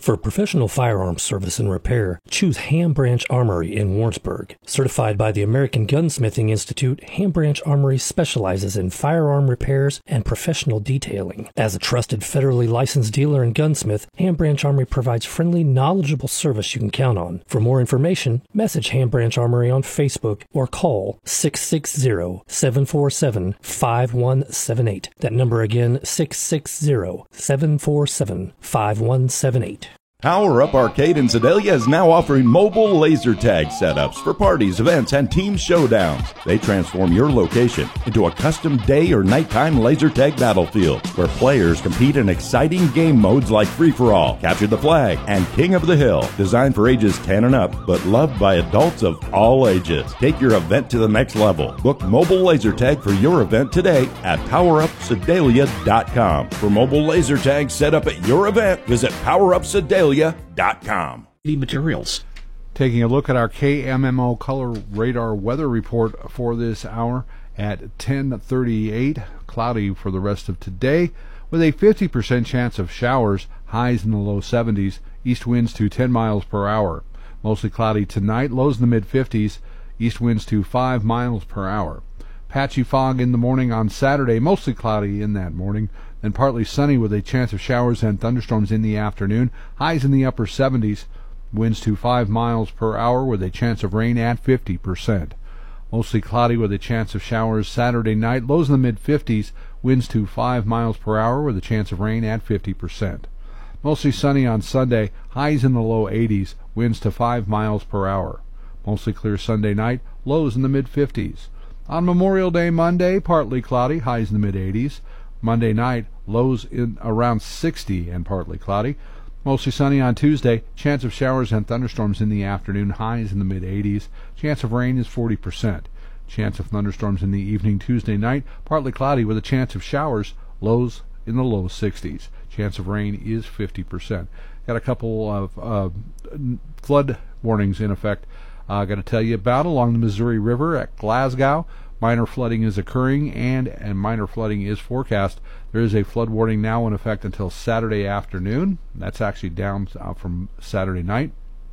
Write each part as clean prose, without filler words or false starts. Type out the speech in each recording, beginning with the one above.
For professional firearms service and repair, choose Ham Branch Armory in Warrensburg. Certified by the American Gunsmithing Institute, Ham Branch Armory specializes in firearm repairs and professional detailing. As a trusted federally licensed dealer and gunsmith, Ham Branch Armory provides friendly, knowledgeable service you can count on. For more information, message Ham Branch Armory on Facebook or call 660-747-5178. That number again, 660-747-5178. Power Up Arcade in Sedalia is now offering mobile laser tag setups for parties, events, and team showdowns. They transform your location into a custom day or nighttime laser tag battlefield where players compete in exciting game modes like Free-for-All, Capture the Flag, and King of the Hill. Designed for ages 10 and up, but loved by adults of all ages. Take your event to the next level. Book mobile laser tag for your event today at PowerUpSedalia.com. For mobile laser tag set up at your event, visit PowerUpSedalia.com. Materials. Taking a look at our KMMO Color Radar weather report for this hour at 10:38. Cloudy for the rest of today with a 50% chance of showers, highs in the low 70s, east winds to 10 miles per hour. Mostly cloudy tonight, lows in the mid-50s, east winds to 5 miles per hour. Patchy fog in the morning on Saturday, mostly cloudy in that morning, then partly sunny with a chance of showers and thunderstorms in the afternoon, highs in the upper 70s, winds to 5 miles per hour with a chance of rain at 50%. Mostly cloudy with a chance of showers Saturday night, lows in the mid-50s, winds to 5 miles per hour with a chance of rain at 50%. Mostly sunny on Sunday, highs in the low 80s, winds to 5 miles per hour. Mostly clear Sunday night, lows in the mid-50s. On Memorial Day Monday, partly cloudy, highs in the mid-80s. Monday night, lows in around 60 and partly cloudy. Mostly sunny on Tuesday, chance of showers and thunderstorms in the afternoon, highs in the mid-80s. Chance of rain is 40%. Chance of thunderstorms in the evening Tuesday night, partly cloudy with a chance of showers, lows in the low 60s. Chance of rain is 50%. Got a couple of flood warnings in effect got to tell you about along the Missouri River at Glasgow. Minor flooding is occurring and minor flooding is forecast. There is a flood warning now in effect until Saturday afternoon. That's actually down from Saturday night.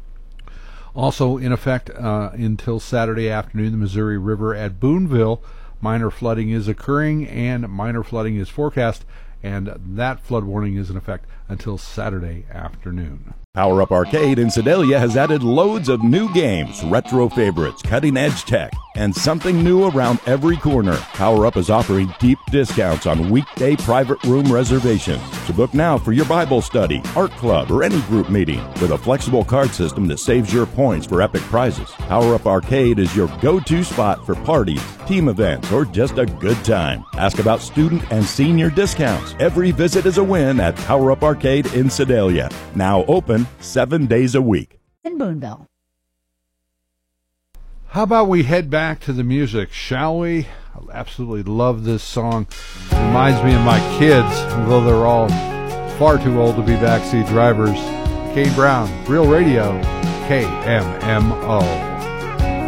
Also in effect until Saturday afternoon, the Missouri River at Boonville. Minor flooding is occurring and minor flooding is forecast, and that flood warning is in effect until Saturday afternoon. Power Up Arcade in Sedalia has added loads of new games, retro favorites, cutting-edge tech, and something new around every corner. Power Up is offering deep discounts on weekday private room reservations. So book now for your Bible study, art club, or any group meeting with a flexible card system that saves your points for epic prizes. Power Up Arcade is your go-to spot for parties, team events, or just a good time. Ask about student and senior discounts. Every visit is a win at Power Up Arcade in Sedalia. Now open 7 days a week. In Boonville. How about we head back to the music, shall we? I absolutely love this song. Reminds me of my kids, although they're all far too old to be backseat drivers. Kane Brown, Real Radio, KMMO.